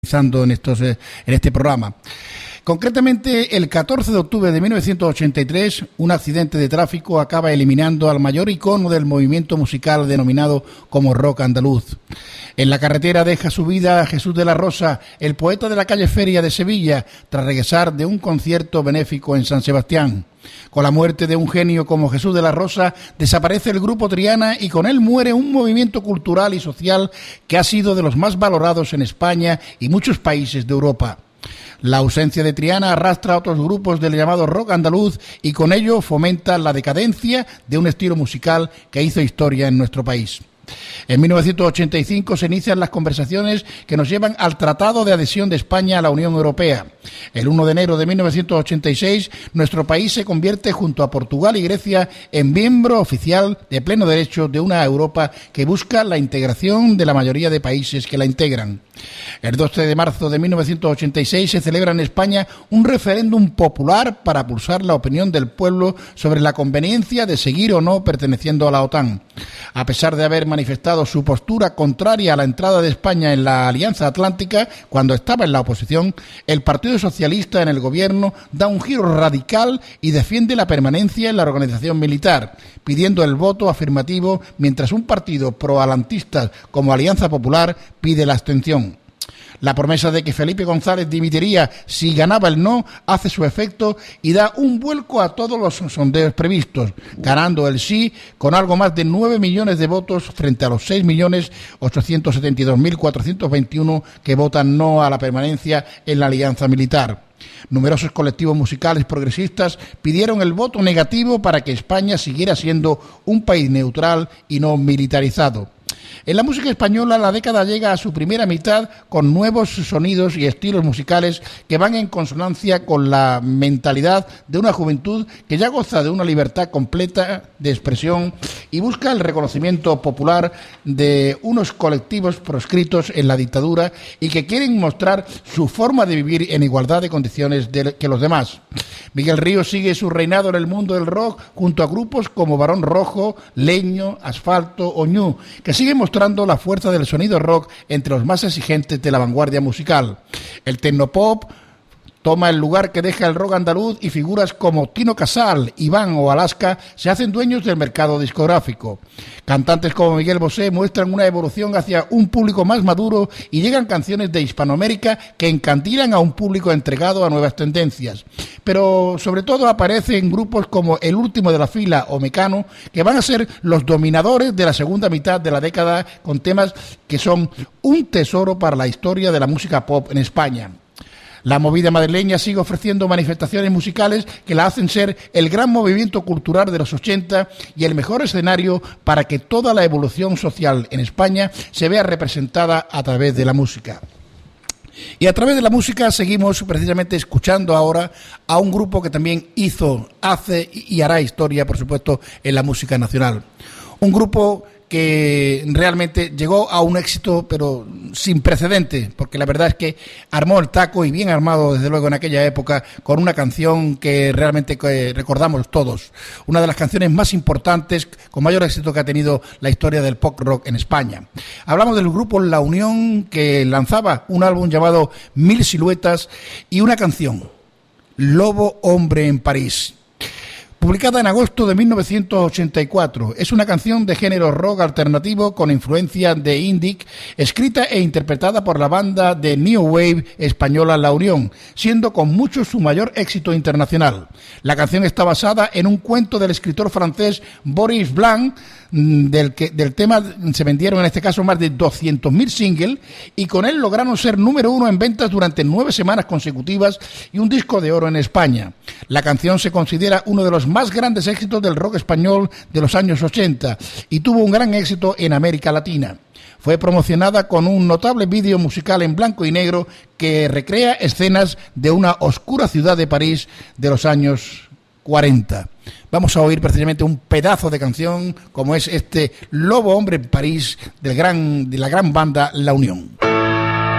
En este programa. Concretamente, el 14 de octubre de 1983, un accidente de tráfico acaba eliminando al mayor icono del movimiento musical denominado como rock andaluz. En la carretera deja su vida Jesús de la Rosa, el poeta de la calle Feria de Sevilla, tras regresar de un concierto benéfico en San Sebastián. Con la muerte de un genio como Jesús de la Rosa, desaparece el grupo Triana y con él muere un movimiento cultural y social que ha sido de los más valorados en España y muchos países de Europa. La ausencia de Triana arrastra a otros grupos del llamado rock andaluz y con ello fomenta la decadencia de un estilo musical que hizo historia en nuestro país. En 1985 se inician las conversaciones que nos llevan al Tratado de Adhesión de España a la Unión Europea. El 1 de enero de 1986, nuestro país se convierte junto a Portugal y Grecia en miembro oficial de pleno derecho de una Europa que busca la integración de la mayoría de países que la integran. El 12 de marzo de 1986 se celebra en España un referéndum popular para pulsar la opinión del pueblo sobre la conveniencia de seguir o no perteneciendo a la OTAN. A pesar de haber manifestado su postura contraria a la entrada de España en la Alianza Atlántica cuando estaba en la oposición, el Partido Socialista en el gobierno da un giro radical y defiende la permanencia en la organización militar, pidiendo el voto afirmativo, mientras un partido proatlantista como Alianza Popular pide la abstención. La promesa de que Felipe González dimitiría si ganaba el no hace su efecto y da un vuelco a todos los sondeos previstos, ganando el sí con algo más de 9 millones de votos frente a los 6.872.421 que votan no a la permanencia en la alianza militar. Numerosos colectivos musicales progresistas pidieron el voto negativo para que España siguiera siendo un país neutral y no militarizado. En la música española, la década llega a su primera mitad con nuevos sonidos y estilos musicales que van en consonancia con la mentalidad de una juventud que ya goza de una libertad completa de expresión y busca el reconocimiento popular de unos colectivos proscritos en la dictadura y que quieren mostrar su forma de vivir en igualdad de condiciones que los demás. Miguel Ríos sigue su reinado en el mundo del rock junto a grupos como Barón Rojo, Leño, Asfalto o Ñu, que siguen mostrando la fuerza del sonido rock entre los más exigentes de la vanguardia musical. El tecnopop toma el lugar que deja el rock andaluz y figuras como Tino Casal, Iván o Alaska se hacen dueños del mercado discográfico. Cantantes como Miguel Bosé muestran una evolución hacia un público más maduro y llegan canciones de Hispanoamérica que encandilan a un público entregado a nuevas tendencias. Pero sobre todo aparecen grupos como El Último de la Fila o Mecano, que van a ser los dominadores de la segunda mitad de la década con temas que son un tesoro para la historia de la música pop en España. La movida madrileña sigue ofreciendo manifestaciones musicales que la hacen ser el gran movimiento cultural de los 80 y el mejor escenario para que toda la evolución social en España se vea representada a través de la música. Y a través de la música seguimos precisamente escuchando ahora a un grupo que también hace y hará historia, por supuesto, en la música nacional. Un grupo que realmente llegó a un éxito, pero sin precedentes, porque la verdad es que armó el taco y bien armado, desde luego, en aquella época, con una canción que realmente recordamos todos. Una de las canciones más importantes, con mayor éxito que ha tenido la historia del pop rock en España. Hablamos del grupo La Unión, que lanzaba un álbum llamado Mil Siluetas y una canción, Lobo Hombre en París. Publicada en agosto de 1984, es una canción de género rock alternativo con influencia de indie, escrita e interpretada por la banda de New Wave española La Unión, siendo con mucho su mayor éxito internacional. La canción está basada en un cuento del escritor francés Boris Blanc, del tema se vendieron en este caso más de 200.000 singles y con él lograron ser número 1 en ventas durante 9 semanas consecutivas y un disco de oro en España. La canción se considera uno de los más grandes éxitos del rock español de los años 80 y tuvo un gran éxito en América Latina. Fue promocionada con un notable vídeo musical en blanco y negro que recrea escenas de una oscura ciudad de París de los años 40. Vamos a oír precisamente un pedazo de canción como es este Lobo Hombre en París de la gran banda La Unión.